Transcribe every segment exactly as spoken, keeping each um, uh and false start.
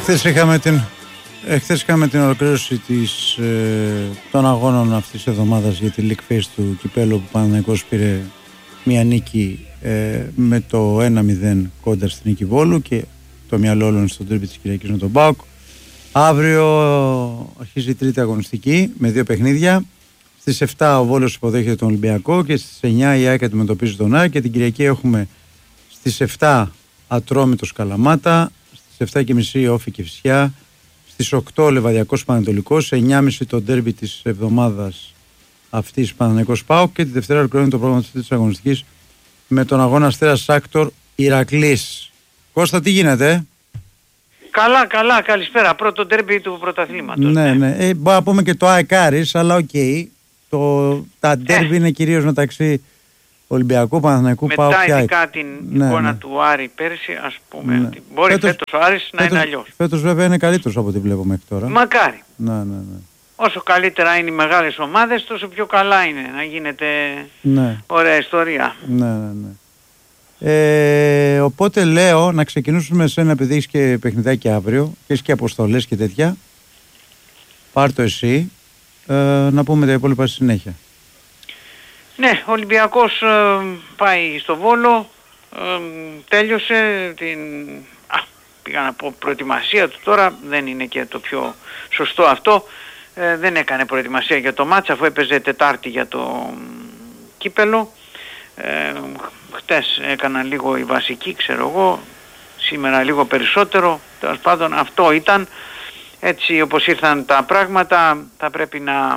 Εχθές είχαμε την, εχθές είχαμε την ολοκλήρωση της, ε, των αγώνων αυτής της εβδομάδας για τη League Phase του Κυπέλλου, που ο Παναθηναϊκός πήρε μια νίκη ε, με το ένα μηδέν κόντρα στην Νίκη Βόλου και το μυαλό όλων στον τρίπι της Κυριακής με τον ΠΑΟΚ. Αύριο αρχίζει η τρίτη αγωνιστική με δύο παιχνίδια. Στις επτά ο Βόλος υποδέχεται τον Ολυμπιακό και στις εννιά η ΑΕΚ αντιμετωπίζει τον ΑΕΚ, και την Κυριακή έχουμε στις επτά Ατρόμητος Καλαμάτα, στις επτά και μισή Όφη Κηφισιά, στις οκτώ Λεβαδιακός Πανετολικός, σε εννιά και μισή το ντέρμπι της εβδομάδας αυτής Παναθηναϊκός ΠΑΟΚ, και τη Δευτέρα ολοκληρώνει το πρόγραμμα της αγωνιστικής με τον αγώνα Αστέρας Σάκτορ Ηρακλής. Κώστα, τι γίνεται? Καλά, καλά, καλησπέρα. Πρώτο ντέρμπι του πρωταθλήματος. Ναι, ναι. ναι. Ε, μπορούμε να πούμε και το ΑΕΚ Άρης, αλλά οκ. Okay. Το, τα ντέρμπι ε. είναι κυρίως μεταξύ Ολυμπιακού, Παναθηναϊκού, ΠΑΟΚ και ΑΕΚ. Μετά ειδικά την ναι, εικόνα ναι. του Άρη πέρσι, ας πούμε, ναι. ότι μπορεί φέτος, φέτος ο Άρης να φέτος, είναι αλλιώς. Φέτος βέβαια είναι καλύτερος από ό,τι βλέπω μέχρι τώρα. Μακάρι. Ναι, ναι, ναι. Όσο καλύτερα είναι οι μεγάλες ομάδες, τόσο πιο καλά είναι να γίνεται ναι. ωραία ιστορία. Ναι, ναι, ναι. Ε, οπότε λέω να ξεκινήσουμε με σένα, επειδή έχεις και παιχνιδάκι αύριο και έχεις και αποστολές και τέτοια. Πάρ' το εσύ, ε, να πούμε τα υπόλοιπα στη συνέχεια. Ναι, ο Ολυμπιακός ε, πάει στο Βόλο, ε, τέλειωσε την α, πήγα να πω προετοιμασία του, τώρα δεν είναι και το πιο σωστό αυτό, ε, δεν έκανε προετοιμασία για το μάτσα αφού έπαιζε Τετάρτη για το ε, κύπελο. Ε, χτες έκαναν λίγο οι βασικοί, ξέρω εγώ, σήμερα λίγο περισσότερο, τέλος πάντων αυτό ήταν, έτσι όπως ήρθαν τα πράγματα θα πρέπει να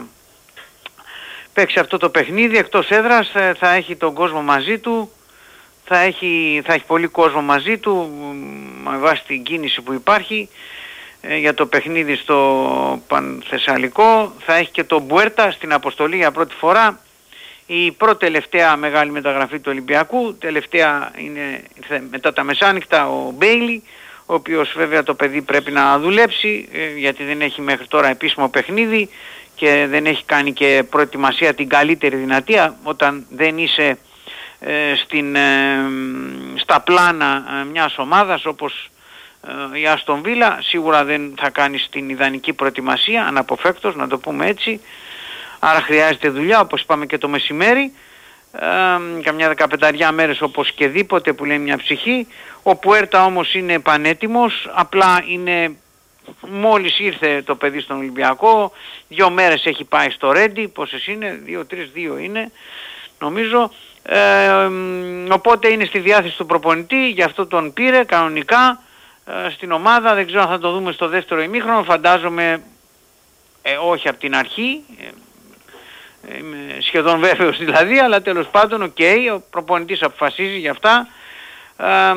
παίξει αυτό το παιχνίδι εκτός έδρας, θα έχει τον κόσμο μαζί του, θα έχει, θα έχει πολύ κόσμο μαζί του με βάση την κίνηση που υπάρχει ε, για το παιχνίδι στο Πανθεσσαλικό, θα έχει και τον Μπουέρτα στην αποστολή για πρώτη φορά. Η πρώτη τελευταία μεγάλη μεταγραφή του Ολυμπιακού, τελευταία είναι μετά τα μεσάνυχτα ο Μπέιλι, ο οποίος βέβαια το παιδί πρέπει να δουλέψει ε, γιατί δεν έχει μέχρι τώρα επίσημο παιχνίδι και δεν έχει κάνει και προετοιμασία την καλύτερη δυνατή. Όταν δεν είσαι ε, στην, ε, στα πλάνα ε, μιας ομάδας όπως ε, η Άστον Βίλα, σίγουρα δεν θα κάνεις την ιδανική προετοιμασία, αναποφεύκτως να το πούμε έτσι. Άρα χρειάζεται δουλειά, όπως είπαμε και το μεσημέρι, ε, καμιά δεκαπενταριά μέρες όπως και δίποτε που λέει μια ψυχή. Ο Πουέρτα όμως είναι πανέτοιμος, απλά είναι, μόλις ήρθε το παιδί στον Ολυμπιακό, δύο μέρες έχει πάει στο Ρέντι, πόσες είναι, δύο, τρεις, δύο είναι νομίζω, ε, οπότε είναι στη διάθεση του προπονητή, γι' αυτό τον πήρε κανονικά ε, στην ομάδα, δεν ξέρω αν θα το δούμε στο δεύτερο ημίχρονο, φαντάζομαι ε, όχι από την αρχή, ε, είμαι σχεδόν βέβαιος δηλαδή, αλλά τέλος πάντων οκ, okay, ο προπονητής αποφασίζει γι' αυτά. Ε,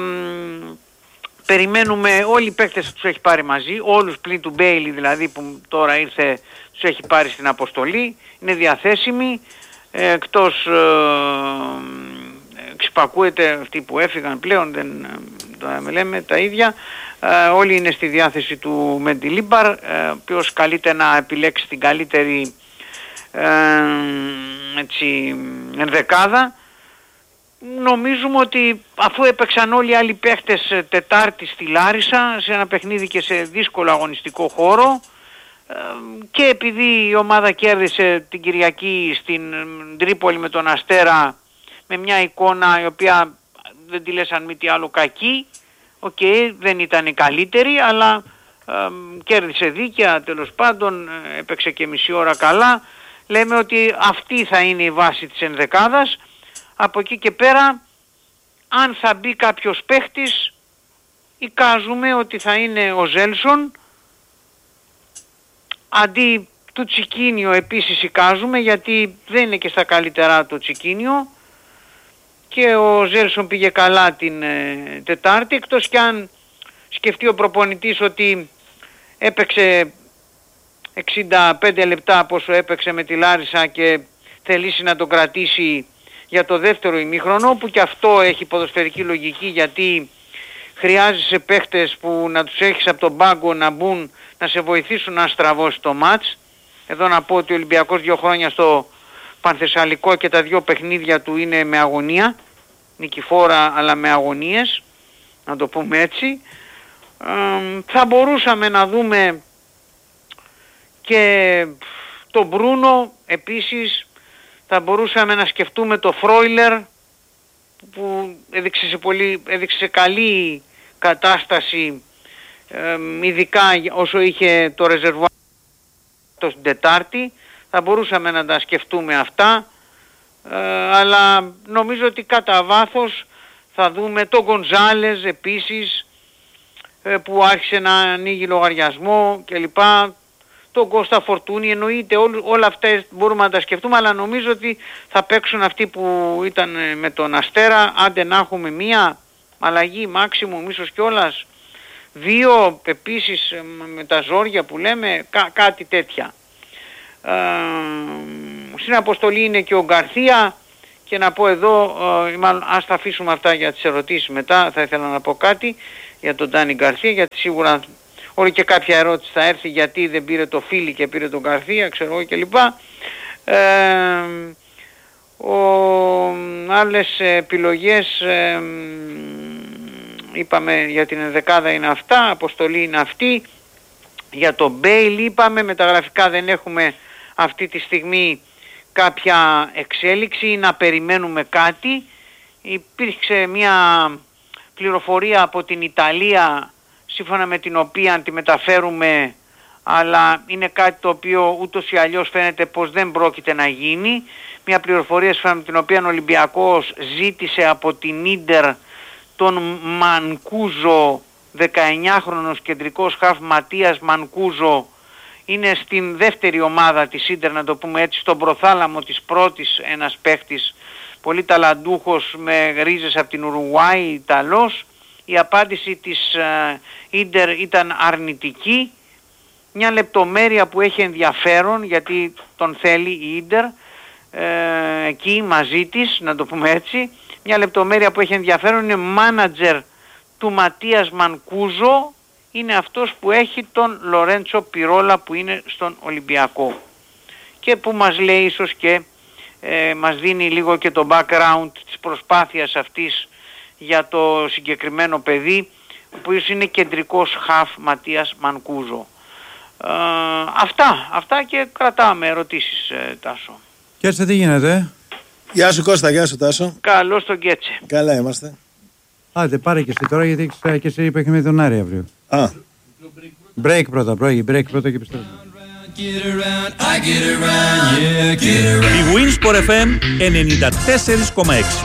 περιμένουμε, όλοι οι παίκτες τους έχει πάρει μαζί, όλους πλην του Μπέιλι δηλαδή που τώρα ήρθε, τους έχει πάρει στην αποστολή, είναι διαθέσιμοι, ε, εκτός ε, εξυπακούεται αυτοί που έφυγαν πλέον, δεν ε, λέμε τα ίδια, ε, όλοι είναι στη διάθεση του Μεντιλίμπαρ, ε, ο οποίος καλείται να επιλέξει την καλύτερη ε, έτσι, ενδεκάδα. Νομίζουμε ότι αφού έπαιξαν όλοι οι άλλοι παίχτες Τετάρτη στη Λάρισα σε ένα παιχνίδι και σε δύσκολο αγωνιστικό χώρο ε, και επειδή η ομάδα κέρδισε την Κυριακή στην Τρίπολη με τον Αστέρα με μια εικόνα η οποία δεν τη λες αν μη τι άλλο κακή, οκ, okay, δεν ήταν η καλύτερη, αλλά ε, κέρδισε δίκαια, τέλος πάντων έπαιξε και μισή ώρα καλά. Λέμε ότι αυτή θα είναι η βάση της ενδεκάδας. Από εκεί και πέρα, αν θα μπει κάποιος παίχτης, εικάζουμε ότι θα είναι ο Ζέλσον. Αντί του Τσικίνιο επίσης εικάζουμε, γιατί δεν είναι και στα καλύτερά το Τσικίνιο. Και ο Ζέλσον πήγε καλά την ε, Τετάρτη, εκτός κι αν σκεφτεί ο προπονητής ότι έπαιξε εξήντα πέντε λεπτά πόσο έπαιξε με τη Λάρισα και θελήσει να τον κρατήσει για το δεύτερο ημίχρονο, που και αυτό έχει ποδοσφαιρική λογική, γιατί χρειάζεσαι παίχτες που να τους έχεις από τον πάγκο να μπουν, να σε βοηθήσουν να στραβώσει το μάτς. Εδώ να πω ότι ο Ολυμπιακός δύο χρόνια στο Πανθεσσαλικό και τα δύο παιχνίδια του είναι με αγωνία, νικηφόρα αλλά με αγωνίες, να το πούμε έτσι. Ε, θα μπορούσαμε να δούμε και τον Μπρούνο επίσης, θα μπορούσαμε να σκεφτούμε το Φρόιλερ που έδειξε σε, πολύ, έδειξε σε καλή κατάσταση, ε, ειδικά όσο είχε το ρεζερβουάρ την Τετάρτη. Θα μπορούσαμε να τα σκεφτούμε αυτά, ε, αλλά νομίζω ότι κατά βάθος θα δούμε τον Γκονζάλες επίσης, ε, που άρχισε να ανοίγει λογαριασμό κλπ. Τον Κώστα Φορτούνη, εννοείται ό, όλα αυτά μπορούμε να τα σκεφτούμε, αλλά νομίζω ότι θα παίξουν αυτοί που ήταν με τον Αστέρα, άντε να έχουμε μία αλλαγή μάξιμου, ίσως κιόλας δύο επίσης με τα ζόρια που λέμε, κά, κάτι τέτοια. Ε, στην αποστολή είναι και ο Γκαρθία, και να πω εδώ, ε, μάλλον ας τα αφήσουμε αυτά για τις ερωτήσεις μετά, θα ήθελα να πω κάτι για τον Ντάνι Γκαρθία, γιατί σίγουρα όλη και κάποια ερώτηση θα έρθει γιατί δεν πήρε το Φίλι και πήρε τον Γκαρθία, ξέρω εγώ κλπ. Ε, ο, άλλες επιλογές, ε, είπαμε για την ενδεκάδα είναι αυτά, αποστολή είναι αυτή. Για τον Μπέιλ είπαμε, μεταγραφικά δεν έχουμε αυτή τη στιγμή κάποια εξέλιξη, να περιμένουμε κάτι. Υπήρξε μια πληροφορία από την Ιταλία, σύμφωνα με την οποία τη μεταφέρουμε, αλλά είναι κάτι το οποίο ούτως ή αλλιώς φαίνεται πως δεν πρόκειται να γίνει. Μια πληροφορία σύμφωνα με την οποία ο Ολυμπιακός ζήτησε από την Ίντερ τον Μανκούζο, δεκαεννιάχρονος κεντρικός χαφ Ματίας Μανκούζο. Είναι στην δεύτερη ομάδα της Ίντερ, να το πούμε έτσι, στον προθάλαμο της πρώτης, ένας παίχτης πολύ ταλαντούχος με ρίζες από την Ουρουγουάη, Ιταλός. Η απάντηση της Ίντερ uh, ήταν αρνητική. Μια λεπτομέρεια που έχει ενδιαφέρον, γιατί τον θέλει η Ίντερ ε, εκεί μαζί της, να το πούμε έτσι. Μια λεπτομέρεια που έχει ενδιαφέρον είναι μάνατζερ του Ματίας Μανκούζο, είναι αυτός που έχει τον Λορέντσο Πιρόλα που είναι στον Ολυμπιακό, και που μας λέει ίσως και ε, μας δίνει λίγο και το background της προσπάθειας αυτής για το συγκεκριμένο παιδί, που είναι κεντρικός χαφ Ματίας Μανκούζο. Ε, αυτά, αυτά και κρατάμε ερωτήσεις, ε, Τάσο. Κέτσε, τι γίνεται? Γεια σου Κώστα, γεια σου Τάσο. Καλώς τον Κέτσε. Καλά είμαστε. Άντε πάρε και εσύ τώρα, γιατί έχεις και εσύ είπε και με τον Άρη αύριο. Α. Break πρώτα, break, break πρώτα και επιστρέφω. Η Winsport εφ εμ ενενήντα τέσσερα κόμμα έξι.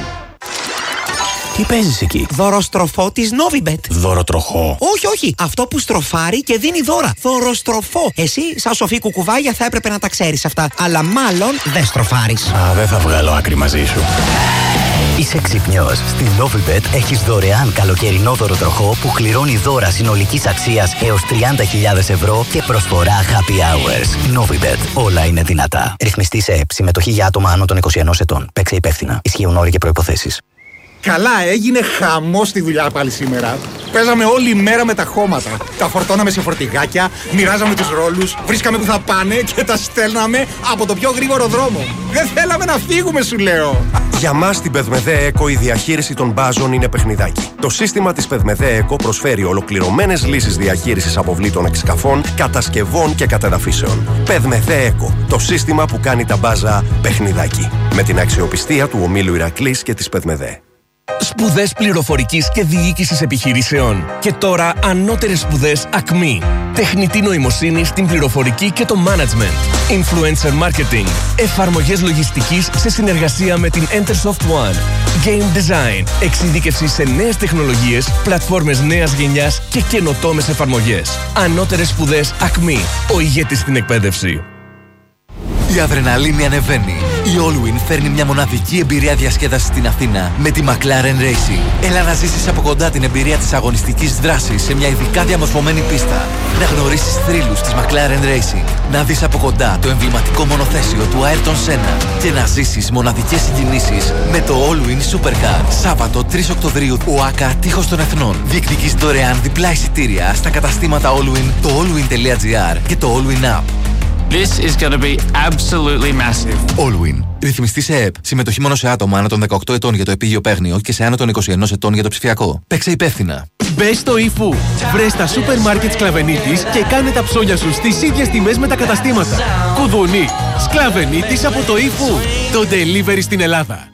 Τι παίζεις εκεί? Δωροστροφό της Novibet. Δωροτροχό? Όχι, όχι. Αυτό που στροφάρει και δίνει δώρα. Δωροστροφό. Εσύ, σαν σοφή κουκουβάγια, θα έπρεπε να τα ξέρεις αυτά. Αλλά μάλλον δεν στροφάρεις. Α, δεν θα βγάλω άκρη μαζί σου. Είσαι ξυπνιός. Στην Novibet έχεις δωρεάν καλοκαιρινό δωροτροχό που κληρώνει δώρα συνολικής αξίας έως τριάντα χιλιάδες ευρώ και προσφορά happy hours. Novibet. Όλα είναι δυνατά. Ρυθμιστή σε ΕΠ. Συμμετοχή για άτομα άνω των είκοσι ενός ετών. Παίξε υπεύθυνα. Ισχύουν όροι και προϋποθέσεις. Καλά, έγινε χαμός στη δουλειά πάλι σήμερα. Παίζαμε όλη μέρα με τα χώματα. Τα φορτώναμε σε φορτηγάκια, μοιράζαμε τους ρόλους, βρίσκαμε που θα πάνε και τα στέλναμε από το πιο γρήγορο δρόμο. Δεν θέλαμε να φύγουμε, σου λέω. Για μας στην Πεδμεδέ Eco η διαχείριση των μπάζων είναι παιχνιδάκι. Το σύστημα της Πεδμεδέ Eco προσφέρει ολοκληρωμένες λύσεις διαχείρισης αποβλήτων εξκαφών, κατασκευών και κατεδαφίσεων. Πεδμεδέ Eco, το σύστημα που κάνει τα μπάζα παιχνιδάκι. Με την αξιοπιστία του ομίλου Ηρακλής και της Πεδμεδέ. Σπουδές πληροφορικής και διοίκησης επιχειρήσεων. Και τώρα ανώτερες σπουδές ΑΚΜΗ. Τεχνητή νοημοσύνη στην πληροφορική και το management. Influencer marketing. Εφαρμογές λογιστικής σε συνεργασία με την Entersoft One. Game design. Εξειδίκευση σε νέες τεχνολογίες, πλατφόρμες νέας γενιάς και καινοτόμες εφαρμογές. Ανώτερες σπουδές ΑΚΜΗ. Ο ηγέτης στην εκπαίδευση. Η αδρεναλίνη ανεβαίνει. Η Allwyn φέρνει μια μοναδική εμπειρία διασκέδασης στην Αθήνα με τη McLaren Racing. Έλα να ζήσεις από κοντά την εμπειρία της αγωνιστικής δράσης σε μια ειδικά διαμορφωμένη πίστα. Να γνωρίσεις θρύλους της McLaren Racing. Να δεις από κοντά το εμβληματικό μονοθέσιο του Ayrton Senna. Και να ζήσεις μοναδικές συγκινήσεις με το Allwyn Supercar. Σάββατο τρεις Οκτωβρίου, ο ΆΚΑ Τείχος των Εθνών. Διεκδικείς δωρεάν διπλά εισιτήρια στα καταστήματα Allwyn, το allwyn τελεία gr και το Allwyn App. This is going to be absolutely massive. Allwyn. Ρυθμιστή σε ΕΕΠ. Συμμετοχή μόνο σε άτομα άνω των δεκαοκτώ ετών για το επίγειο παίγνιο και σε άνω των είκοσι ένα ετών για το ψηφιακό. Παίξε υπεύθυνα. Μπες στο eFood. Βρες τα σούπερ μάρκετ Σκλαβενίτης και κάνε τα ψώνια σου στις ίδιες τιμές με τα καταστήματα. Κουδουνί. Σκλαβενίτης από το eFood. Το delivery στην Ελλάδα.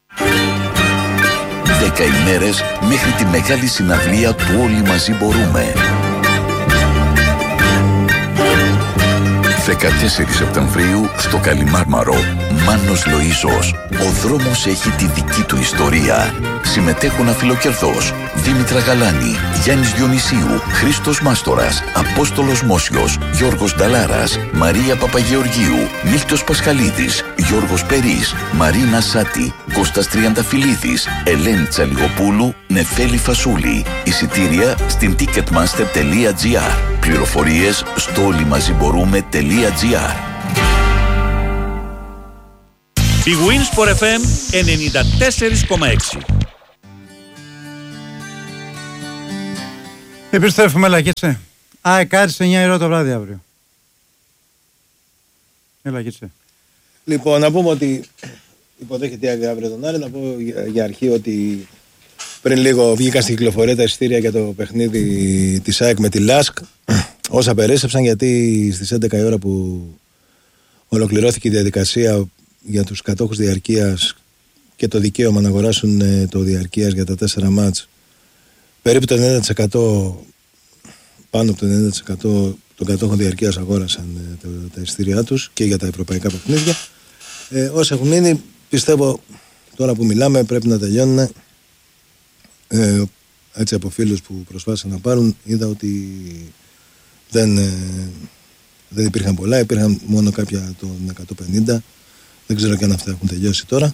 Δέκα ημέρες μέχρι τη μεγάλη συναυλία του Όλοι Μαζί Μπορούμε. δεκατέσσερις Σεπτεμβρίου στο Καλιμάρμαρο. Μάνος Λοΐζος. Ο δρόμος έχει τη δική του ιστορία. Συμμετέχουν Αφιλοκερδός, Δήμητρα Γαλάνη, Γιάννης Διονυσίου, Χρήστος Μάστορας, Απόστολος Μόσιος, Γιώργος Νταλάρας, Μαρία Παπαγεωργίου, Νύχτος Πασχαλίδης, Γιώργος Περής, Μαρίνα Σάτη, Κώστας Τριανταφυλλίδης, Ελένη Τσαλιγοπούλου, Νεφέλη Φασούλη. Εισιτήρια στην ticketmaster τελεία gr. Πληροφορίες στο όλοιμαζιμπορούμε τελεία gr. Η Winsport εφ εμ ενενήντα τέσσερα κόμμα έξι. Επιστρέφουμε, Λακίτσε. Α, κάτσε εννιά η ώρα το βράδυ αύριο. Έλα, Λακίτσε. Λοιπόν, να πούμε ότι υποδέχεται αύριο τον Άρη. Να πω για, για αρχή ότι πριν λίγο βγήκαν στην κυκλοφορία τα εισιτήρια για το παιχνίδι της ΑΕΚ με τη ΛΑΣΚ. Όσα περίσσεψαν, γιατί στις έντεκα η ώρα που ολοκληρώθηκε η διαδικασία για τους κατόχους διαρκείας και το δικαίωμα να αγοράσουν το διαρκείας για τα τέσσερα μάτς, περίπου το ενενήντα τοις εκατό, πάνω από το ενενήντα τοις εκατό των κατόχων διαρκείας αγόρασαν τα, τα εισιτήριά τους και για τα ευρωπαϊκά παιχνίδια. Ε, όσα έχουν μείνει, πιστεύω τώρα που μιλάμε πρέπει να τελειώνουν. Ε, έτσι από φίλους που προσπάθησαν να πάρουν, είδα ότι δεν, ε, δεν υπήρχαν πολλά, υπήρχαν μόνο κάποια των εκατόν πενήντα. Δεν ξέρω και αν αυτά έχουν τελειώσει τώρα.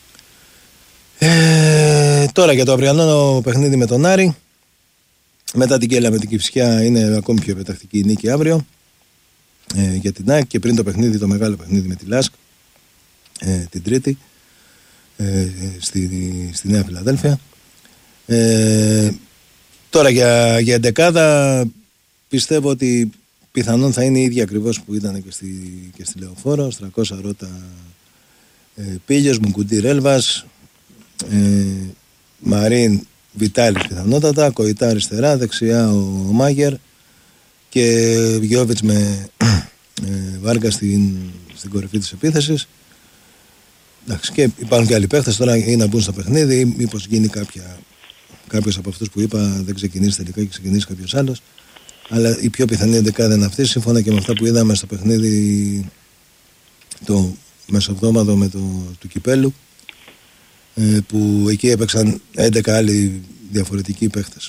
Ε, τώρα για το αυριανό παιχνίδι με τον Άρη, μετά την Κέλα με την Κηφισιά, είναι ακόμη πιο επιτακτική η νίκη αύριο ε, για την ΑΕΚ, και πριν το παιχνίδι, το μεγάλο παιχνίδι με τη ΛΑΣΚ ε, την Τρίτη ε, στη, στη Νέα Φιλαδέλφια. Ε, τώρα για, για εντεκάδα πιστεύω ότι πιθανόν θα είναι η ίδια ακριβώς που ήταν και στη, και στη Λεωφόρο. Στρακώσα Ρώτα, ε, Πίλιος, Μουκουντή Ρέλβας, ε, Μαρίν Βιτάλης πιθανότατα, Κοϊτά αριστερά, δεξιά ο, ο Μάγερ και Βιώβιτς με ε, Βάρκα στην, στην κορυφή της επίθεσης. Εντάξει, και υπάρχουν και άλλοι παίχτες τώρα, ή να μπουν στο παιχνίδι, ή μήπως γίνει κάποια, κάποιος από αυτούς που είπα δεν ξεκινήσει τελικά και ξεκινήσει κάποιος άλλος. Αλλά η πιο πιθανή εντεκάδα είναι αυτή, σύμφωνα και με αυτά που είδαμε στο παιχνίδι το μεσοβδόμαδο με το του Κυπέλου, ε, που εκεί έπαιξαν έντεκα άλλοι διαφορετικοί παίχτες.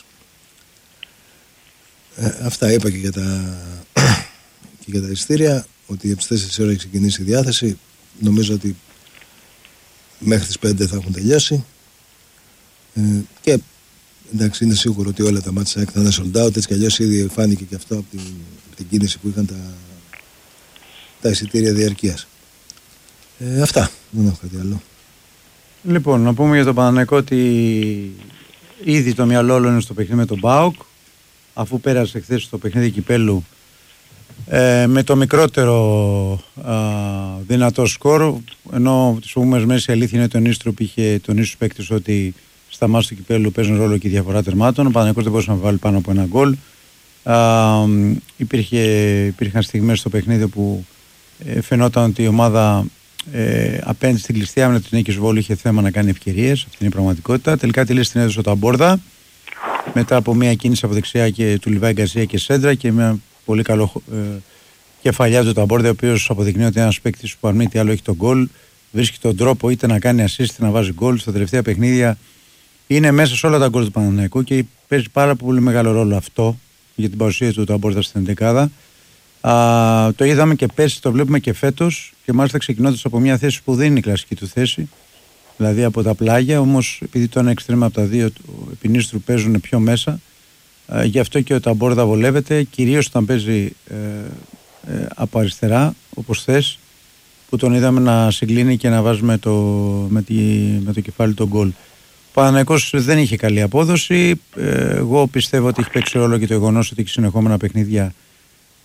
Ε, αυτά είπα και για τα, και για τα εισιτήρια, ότι από τις τέσσερις ώρες έχει ξεκινήσει η διάθεση. Νομίζω ότι μέχρι τις πέντε θα έχουν τελειώσει. Ε, και εντάξει, είναι σίγουρο ότι όλα τα μάτια θα είναι sold out. Έτσι κι αλλιώς ήδη φάνηκε και αυτό από την, από την κίνηση που είχαν τα, τα εισιτήρια διαρκείας. Ε, αυτά, δεν έχω κάτι άλλο. Λοιπόν, να πούμε για τον Παναθηναϊκό ότι ήδη το μυαλό όλο είναι στο παιχνίδι με τον ΠΑΟΚ, αφού πέρασε χθες στο παιχνίδι Κυπέλου ε, με το μικρότερο α, δυνατό σκορ, ενώ τις προηγούμενες μέρες η αλήθεια είναι τον Ίστρο που είχε τονίσει στους παίκτες ότι στα μάτς του Κυπέλου παίζουν ρόλο και η διαφορά τερμάτων. Ο Παναθηναϊκός δεν μπορούσε να βάλει πάνω από ένα γκολ. Υπήρχε, υπήρχαν στιγμές στο παιχνίδι που ε, φαινόταν ότι η ομάδα ε, απέναντι στην κλειστή άμυνα της Νίκης Βόλου είχε θέμα να κάνει ευκαιρίες. Αυτή είναι η πραγματικότητα. Τελικά τη λύση την έδωσε ο Ταμπόρδα μετά από μια κίνηση από δεξιά και του Λιβάη Γκαρσία και σέντρα και μια πολύ καλό ε, κεφαλιά του Ταμπόρδα, ο οποίος αποδεικνύει ότι είναι ένας παίκτης που αν μη τι άλλο έχει τον γκολ, βρίσκει τον τρόπο είτε να κάνει assist είτε να βάζει γκολ. Στα τελευταία παιχνίδια είναι μέσα σε όλα τα γκολ του Παναθηναϊκού και παίζει πάρα πολύ μεγάλο ρόλο αυτό για την παρουσία του Ταμπόρδα στην εντεκάδα. Α, το είδαμε και πέρσι, το βλέπουμε και φέτος, και μάλιστα ξεκινώντας από μια θέση που δεν είναι η κλασική του θέση, δηλαδή από τα πλάγια, όμως επειδή το ένα εξτρέμα από τα δύο του Επινίστρου παίζουν πιο μέσα, α, γι' αυτό και ο Ταμπόρδα βολεύεται, κυρίως όταν παίζει ε, ε, από αριστερά, όπως θες, που τον είδαμε να συγκλίνει και να βάζει με το, με τη, με το κεφάλι τον γκολ. Ο Παναθηναϊκός δεν είχε καλή απόδοση. Ε, εγώ πιστεύω ότι έχει παίξει ρόλο και το γεγονός ότι έχει συνεχόμενα παιχνίδια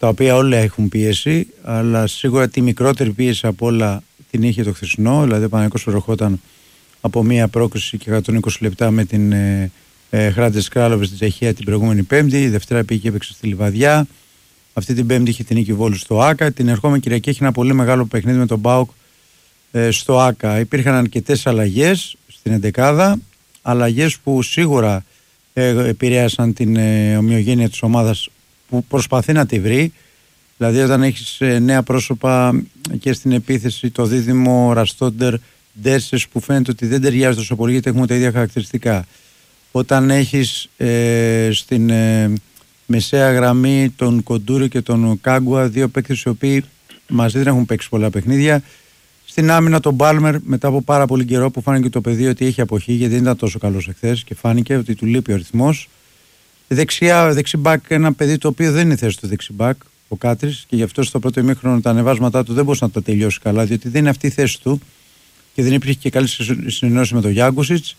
τα οποία όλα έχουν πίεση, αλλά σίγουρα τη μικρότερη πίεση από όλα την είχε το χθεσινό. Δηλαδή ο Παναθηναϊκός προερχόταν από μία πρόκριση και εκατόν είκοσι λεπτά με την ε, ε, Hrádec Králové στην Τσεχία την προηγούμενη Πέμπτη. Η Δευτέρα πήγε και έπαιξε στη Λιβαδιά. Αυτή την Πέμπτη είχε την νίκη Βόλου στο ΆΚΑ. Την ερχόμενη Κυριακή έχει ένα πολύ μεγάλο παιχνίδι με τον ΠΑΟΚ ε, στο ΆΚΑ. Υπήρχαν αρκετές αλλαγές στην εντεκάδα. Αλλαγές που σίγουρα ε, επηρέασαν την ε, ομοιογένεια της ομάδας που προσπαθεί να τη βρει. Δηλαδή όταν έχεις ε, νέα πρόσωπα και στην επίθεση, το δίδυμο Ραστόντερ Ντέρσες που φαίνεται ότι δεν ταιριάζει τόσο πολύ γιατί έχουμε τα ίδια χαρακτηριστικά. Όταν έχεις ε, στην ε, μεσαία γραμμή τον Κοντούρη και τον Κάγκουα, δύο παίκτες οι οποίοι μαζί δεν έχουν παίξει πολλά παιχνίδια. Στην άμυνα τον Μπάλμερ, μετά από πάρα πολύ καιρό που φάνηκε το παιδί ότι έχει αποχή γιατί δεν ήταν τόσο καλός εχθές και φάνηκε ότι του λείπει ο ρυθμός. Δεξιά, δεξιμπάκ, ένα παιδί το οποίο δεν είναι θέση του δεξιμπάκ, ο Κάτρης, και γι' αυτό στο πρώτο ημίχρονο τα ανεβάσματά του δεν μπορούσε να τα τελειώσει καλά, διότι δεν είναι αυτή η θέση του και δεν υπήρχε και καλή συνεννόηση με τον Γιάνκουσιτς.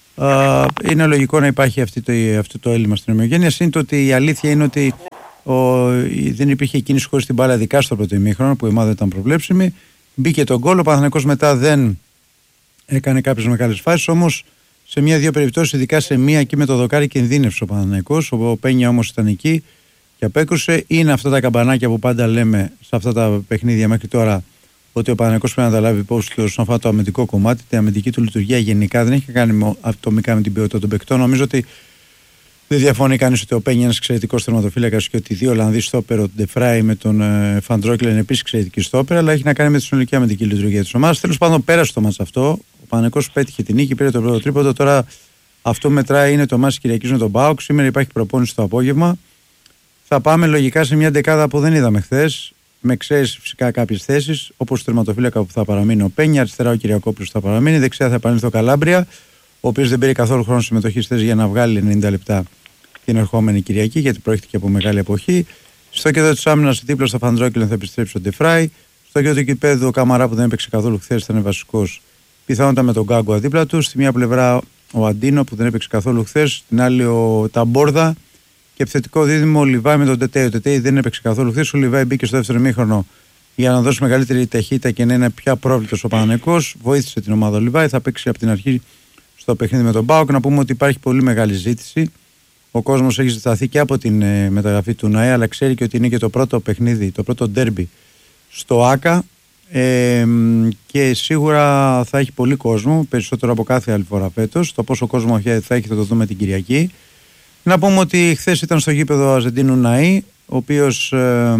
Είναι λογικό να υπάρχει αυτή το, αυτό το έλλειμμα στην ομοιογένεια. Συν το ότι η αλήθεια είναι ότι ο, δεν υπήρχε κίνηση χωρίς την μπάλα, ειδικά στο πρώτο ημίχρονο που η ομάδα ήταν προβλέψιμη. Μπήκε τον γκολ, ο Παναθηναϊκός μετά δεν έκανε κάποιες μεγάλες φάσεις, όμως σε μία-δύο περιπτώσεις, ειδικά σε μία εκεί με το δοκάρι, κινδύνευσε ο Παναθηναϊκός. Ο Πένια όμως ήταν εκεί και απέκρουσε. Είναι αυτά τα καμπανάκια που πάντα λέμε σε αυτά τα παιχνίδια μέχρι τώρα, ότι ο Παναθηναϊκός πρέπει να τα λάβει υπόψη του όσον αφορά το αμυντικό κομμάτι. Την αμυντική του λειτουργία γενικά δεν έχει κάνει ατομικά με την ποιότητα των παικτών. Νομίζω ότι δεν διαφωνεί κανείς ότι ο Πένια είναι ένας εξαιρετικός τερματοφύλακας και ότι οι δύο Ολλανδοί στόπερ, ο Ντεφράι με τον ε, Φαντρόκλεν, είναι επίσης εξαιρετικοί στόπερ, αλλά έχει να κάνει με τη συνολική αμυντική λειτουργία της ομάδας. Τέλος πάντων, πέρασε το μάτς αυτό. Ο Παναθηναϊκός πέτυχε την νίκη, πήρε το πρώτο τρίποντο. Τώρα αυτό μετράει, είναι το μάτς Κυριακής με τον ΠΑΟΚ. Σήμερα υπάρχει προπόνηση το απόγευμα. Θα πάμε λογικά σε μια δεκάδα που δεν είδαμε χθες, με εξαίρεση φυσικά κάποιες θέσεις, όπως ο τερματοφύλακα που θα παραμείνει ο Πένια, αριστερά ο Κυριακόπουλος θα παραμείνει, δεξιά θα επανέλθει ο Καλάμπρια, ο οποίος δεν πήρε καθόλου χρόνο συμμετοχής θέση για να βγάλει ενενήντα λεπτά την ερχόμενη Κυριακή, γιατί προέρχεται από μεγάλη εποχή. Στο κέντρο της άμυνας δίπλα στο Φαντρόκελεν θα επιστρέψει ο Ντεφράι. Στο κέντρο του κηπέδου ο Καμαρά που δεν έπαιξε καθόλου χθες ήταν βασικός, πιθανότατα με τον Γκάγκουα δίπλα του. Στη μία πλευρά ο Αντίνο που δεν έπαιξε καθόλου χθες, στην άλλη ο Ταμπόρδα. Και επιθετικό δίδυμο ο Λιβάη με τον Τετέι. Ο Τετέι δεν έπαιξε καθόλου χθες. Ο Λιβάη μπήκε στο δεύτερο ημίχρονο για να δώσει μεγαλύτερη ταχύτητα και να είναι πιο απρόβλητος ο Παναθηναϊκός. Βοήθησε την ομάδα ο Λιβάη. Θα παίξει από την αρχή στο παιχνίδι με τον ΠΑΟΚ. Να πούμε ότι υπάρχει πολύ μεγάλη ζήτηση. Ο κόσμος έχει ζηταθεί και από την ε, μεταγραφή του ΝΑΕ, αλλά ξέρει και ότι είναι και το πρώτο παιχνίδι, το πρώτο ντέρμπι στο ΆΚΑ. Ε, και σίγουρα θα έχει πολύ κόσμο, περισσότερο από κάθε άλλη φορά φέτος. Το πόσο κόσμο θα έχει θα το δούμε την Κυριακή. Να πούμε ότι χθες ήταν στο γήπεδο Αζεντίνου Ναή, ο οποίος ε,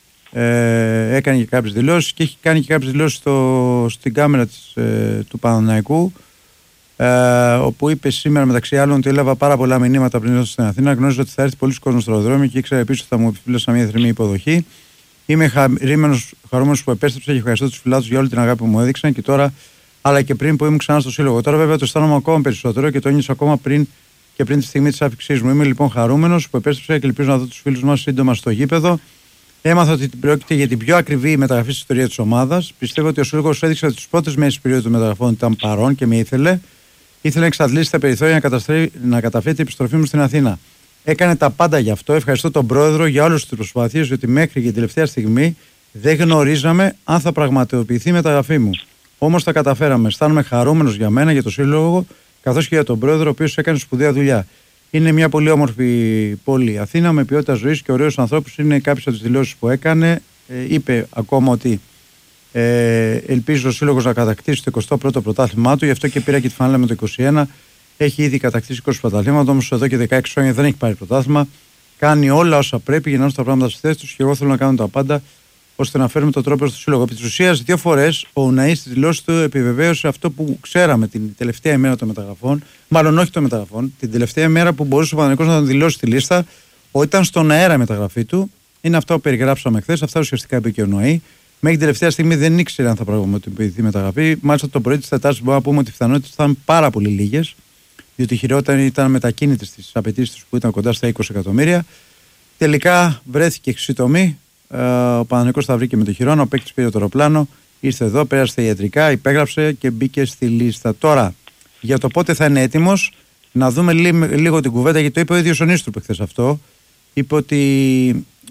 ε, έκανε και κάποιες δηλώσεις και έχει κάνει και κάποιες δηλώσεις στο, στην κάμερα της, ε, του Παναθηναϊκού, ε, όπου είπε σήμερα μεταξύ άλλων ότι έλαβα πάρα πολλά μηνύματα πριν έρθω στην Αθήνα. Γνώριζα ότι θα έρθει πολλοί κόσμος στο αεροδρόμιο και ήξερα επίσης ότι θα μου επιφύλασαν μια θερμή υποδοχή. Είμαι χαρούμενος, χαρούμενος που επέστρεψα και ευχαριστώ τους φιλάθλους για όλη την αγάπη που μου έδειξαν και τώρα, αλλά και πριν που ήμουν ξανά στο σύλλογο. Τώρα βέβαια το αισθάνομαι ακόμα περισσότερο και το ένιωσα ακόμα πριν και πριν τη στιγμή της άφηξής μου. Είμαι λοιπόν χαρούμενος που επέστρεψα και ελπίζω να δω τους φίλους μας σύντομα στο γήπεδο. Έμαθα ότι πρόκειται για την πιο ακριβή μεταγραφή στην ιστορία της ομάδας. Πιστεύω ότι ο σύλλογος έδειξε ότι τις πρώτες μέρες της περίοδου των μεταγραφών ήταν παρόν και με ήθελε. Ήθελε να εξαντλήσει τα περιθώρια να, να καταφέρει την επιστροφή μου στην Αθήνα. Έκανε τα πάντα γι' αυτό. Ευχαριστώ τον πρόεδρο για όλες τις προσπάθειες, διότι μέχρι και την τελευταία στιγμή δεν γνωρίζαμε αν θα πραγματοποιηθεί η μεταγραφή μου. Όμως τα καταφέραμε. Αισθάνομαι χαρούμενος για μένα, για το σύλλογο, καθώς και για τον πρόεδρο, ο οποίος έκανε σπουδαία δουλειά. Είναι μια πολύ όμορφη πόλη Αθήνα, με ποιότητα ζωής και ωραίους ανθρώπους. Είναι κάποιες από τις δηλώσεις που έκανε. Ε, είπε ακόμα ότι ε, ελπίζει ο σύλλογος να κατακτήσει το εικοστό πρώτο πρωτάθλημά του, γι' αυτό και πήρα και τη φανέλα με το είκοσι ένα. Έχει ήδη κατακτήσει είκοσι πρωταθλήματα, όμως εδώ και δεκαέξι χρόνια δεν έχει πάρει πρωτάθλημα. Κάνει όλα όσα πρέπει για να έρθουν τα πράγματα στη θέση του και εγώ θέλω να κάνω τα πάντα ώστε να φέρουμε τον τρόπο στο σύλλογο. Επί της ουσίας, δύο φορές ο Ουναή στη δηλώση του επιβεβαίωσε αυτό που ξέραμε την τελευταία ημέρα των μεταγραφών, μάλλον όχι των μεταγραφών, την τελευταία ημέρα που μπορούσε ο Παναθηναϊκός να τον δηλώσει στη λίστα, ότι ήταν στον αέρα η μεταγραφή του. Είναι αυτό που περιγράψαμε χθες, αυτά ουσιαστικά είπε και ο Ουναή. Μέχρι την τελευταία στιγμή δεν ήξερε αν θα πραγματοποιηθεί η μεταγραφή. Μάλιστα το πρωί της Τετάρτης μπορούμε να πούμε ότι οι πιθανότητες ήταν πάρα πολύ λίγες, διότι η χειρότερη ήταν μετακίνητες στις απαιτήσεις που ήταν κοντά στα είκοσι εκατομμύρια. Τελικά βρέθηκε χρυσή τομή. Ο Παναθηναϊκός θα βρει και με το χειρόνα. Ο παίκτης πήρε το αεροπλάνο, ήρθε εδώ, πέρασε τα ιατρικά, υπέγραψε και μπήκε στη λίστα. Τώρα, για το πότε θα είναι έτοιμος, να δούμε λίγο την κουβέντα, γιατί το είπε ο ίδιος ο Νίστρουπ χθες αυτό. Είπε ότι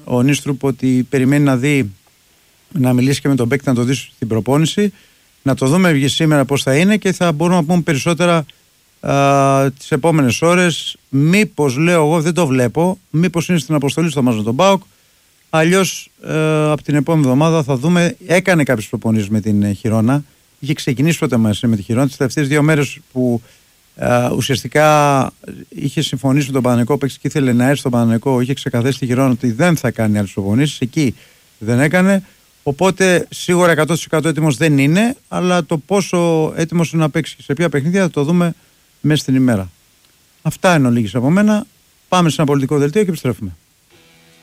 ο Νίστρουπ ότι περιμένει να δει, να μιλήσει και με τον παίκτη, να το δει στην προπόνηση, να το δούμε σήμερα πώς θα είναι και θα μπορούμε να πούμε περισσότερα α, τις επόμενες ώρες. Μήπως, λέω εγώ, δεν το βλέπω, μήπως είναι στην αποστολή στο μάτς με τον ΠΑΟΚ. Αλλιώς ε, από την επόμενη εβδομάδα θα δούμε. Έκανε κάποιες προπονήσεις με την ε, Χιρόνα. Είχε ξεκινήσει πρώτα μαζί με τη Χιρόνα. Τις τελευταίες δύο μέρες που ε, ουσιαστικά είχε συμφωνήσει με τον Παναθηναϊκό παίκτη και ήθελε να έρθει στον Παναθηναϊκό, είχε ξεκαθαρίσει τη Χιρόνα ότι δεν θα κάνει άλλες προπονήσεις. Εκεί δεν έκανε. Οπότε σίγουρα εκατό τοις εκατό έτοιμος δεν είναι, αλλά το πόσο έτοιμος είναι να παίξει και σε ποια παιχνίδια θα το δούμε μέσα στην ημέρα. Αυτά είναι ολίγης από μένα. Πάμε σε ένα πολιτικό δελτίο και επιστρέφουμε.